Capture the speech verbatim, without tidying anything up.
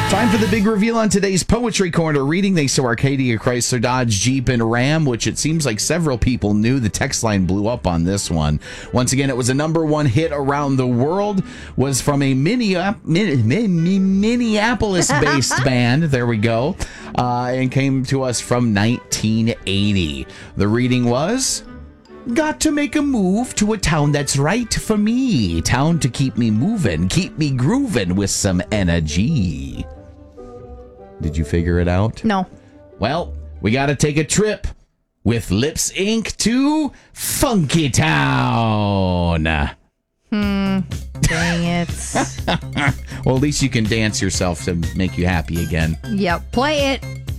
Time for the big reveal on today's Poetry Corner. Reading thanks to Arcadia, Chrysler, Dodge, Jeep, and Ram, which it seems like several people knew. The text line blew up on this one. Once again, it was a number one hit around the world. Was from a Minneap- Min- Min- Minneapolis-based band. There we go. Uh, and came to us from nineteen eighty. The reading was... Got to make a move to a town that's right for me. Town to keep me moving, keep me grooving with some energy. Did you figure it out? No. Well, we got to take a trip with Lips Incorporated to Funky Town. Hmm. Dang it. Well, at least you can dance yourself to make you happy again. Yep. Play it.